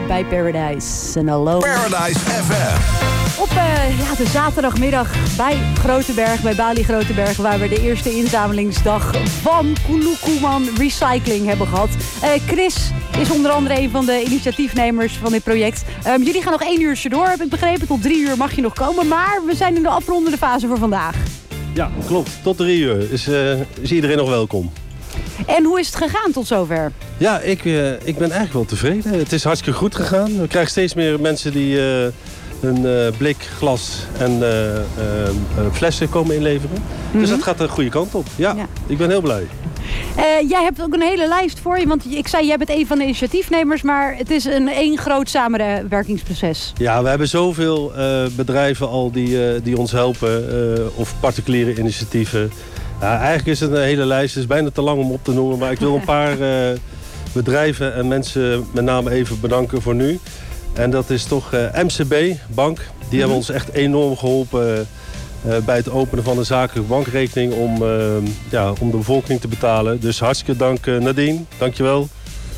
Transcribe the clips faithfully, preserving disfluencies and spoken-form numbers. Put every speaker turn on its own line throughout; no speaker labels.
bij Paradise en Alone.
Paradise F M.
Op uh, ja, de zaterdagmiddag bij Groteberg, bij Bali Groteberg, waar we de eerste inzamelingsdag van Kulukuman Recycling hebben gehad. Uh, Chris is onder andere een van de initiatiefnemers van dit project. Um, jullie gaan nog één uurtje door, heb ik begrepen. Tot drie uur mag je nog komen, maar we zijn in de afrondende fase voor vandaag.
Ja, klopt. Tot drie uur is, uh, is iedereen nog welkom.
En hoe is het gegaan tot zover?
Ja, ik, uh, ik ben eigenlijk wel tevreden. Het is hartstikke goed gegaan. We krijgen steeds meer mensen die uh, hun uh, blik, glas en uh, uh, uh, flessen komen inleveren. Mm-hmm. Dus dat gaat de goede kant op. Ja, ja. Ik ben heel blij.
Uh, jij hebt ook een hele lijst voor je, want ik zei, jij bent een van de initiatiefnemers, maar het is een één groot samenwerkingsproces.
Ja, we hebben zoveel uh, bedrijven al die, uh, die ons helpen, uh, of particuliere initiatieven. Ja, eigenlijk is het een hele lijst, het is bijna te lang om op te noemen, maar ik wil een paar uh, bedrijven en mensen met name even bedanken voor nu. En dat is toch uh, M C B Bank, die mm-hmm. hebben ons echt enorm geholpen Uh, bij het openen van een zakelijke bankrekening om, uh, ja, om de bevolking te betalen. Dus hartstikke dank uh, Nadine, dankjewel.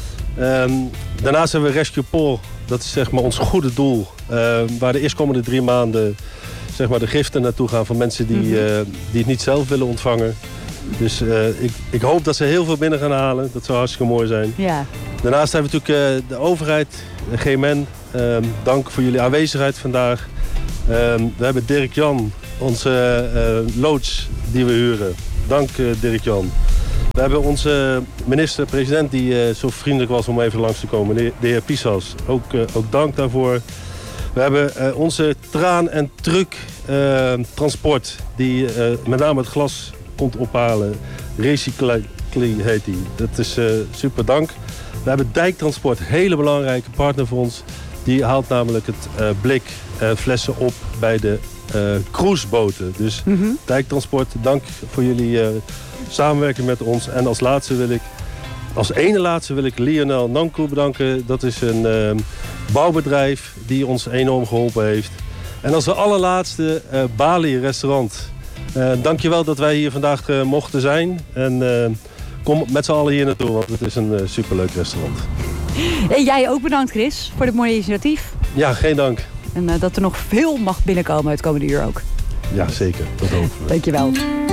Um, daarnaast hebben we Rescue Paul, dat is zeg maar ons goede doel. Uh, waar de eerstkomende drie maanden zeg maar, de giften naartoe gaan van mensen die, uh, die het niet zelf willen ontvangen. Dus uh, ik, ik hoop dat ze heel veel binnen gaan halen, dat zou hartstikke mooi zijn. Ja. Daarnaast hebben we natuurlijk uh, de overheid, de G M N. Uh, dank voor jullie aanwezigheid vandaag. Uh, we hebben Dirk-Jan, onze uh, loods die we huren. Dank uh, Dirk-Jan. We hebben onze minister-president die uh, zo vriendelijk was om even langs te komen. De, de heer Pisas. Ook, uh, ook dank daarvoor. We hebben uh, onze traan- en truck-transport uh, die uh, met name het glas komt ophalen. Recycling heet die. Dat is uh, super dank. We hebben Dijktransport, hele belangrijke partner voor ons. Die haalt namelijk het uh, blik uh, flessen op bij de uh, cruiseboten. Dus mm-hmm. Dijktransport, dank voor jullie uh, samenwerking met ons. En als laatste wil ik, als ene laatste wil ik Lionel Nanku bedanken. Dat is een uh, bouwbedrijf die ons enorm geholpen heeft. En als de allerlaatste uh, Bali restaurant. Uh, dankjewel dat wij hier vandaag uh, mochten zijn. En uh, kom met z'n allen hier naartoe, want het is een uh, superleuk restaurant.
En jij ook bedankt, Chris, voor dit mooie initiatief.
Ja, geen dank.
En uh, dat er nog veel mag binnenkomen het komende uur ook.
Ja, zeker. Tot over.
Dankjewel.